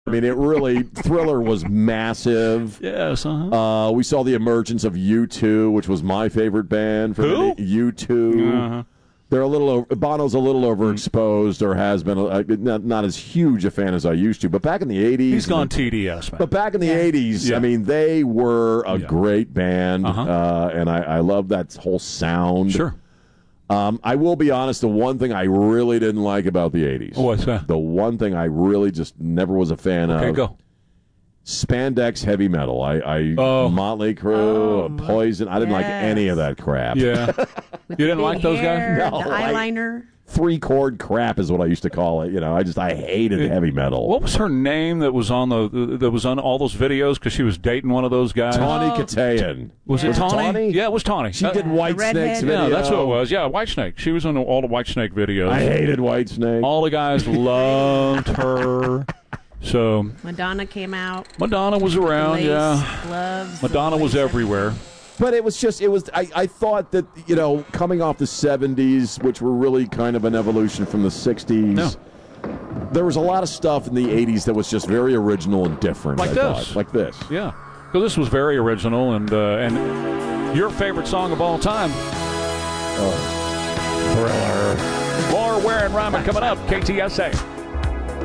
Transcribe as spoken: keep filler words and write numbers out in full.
I mean, it really, Thriller was massive. Yes, uh-huh. Uh, we saw the emergence of U two, which was my favorite band. For Who? U two. Uh-huh. They're a little over, Bono's a little overexposed, or has been uh, not, not as huge a fan as I used to. But back in the eighties, He's gone the, T D S, man. But back in the eighties, Yeah. I mean, they were a Yeah. great band, Uh-huh. uh, and I, I love that whole sound. Sure. Um, I will be honest. The one thing I really didn't like about the eighties, What's that? the one thing I really just never was a fan Okay, of. go. Spandex heavy metal. I, I Oh. Motley Crue, Oh, Poison. I didn't like yes. any of that crap. Yeah. You didn't Big like those hair, guys? No, the I- eyeliner. Three chord crap is what I used to call it. You know, I just I hated It- heavy metal. What was her name that was on the that was on all those videos because she was dating one of those guys? Tawny Oh. Katayan. Was it Was it Tawny? Tawny? Yeah, it was Tawny. She Uh, did White The redhead? Snake's video. Yeah, that's what it was. Yeah, Whitesnake. She was on all the Whitesnake videos. I hated White Snake. All the guys loved her. So Madonna came out. Madonna was around. Lace, Yeah, gloves. Madonna the was lace. everywhere. But it was just, it was, I, I thought that, you know, coming off the seventies, which were really kind of an evolution from the sixties, No. there was a lot of stuff in the eighties that was just very original and different. Like I this. thought. Like this. Yeah, because this was very original and uh, and your favorite song of all time. Thriller. More Ware and Ryman coming up. K T S A.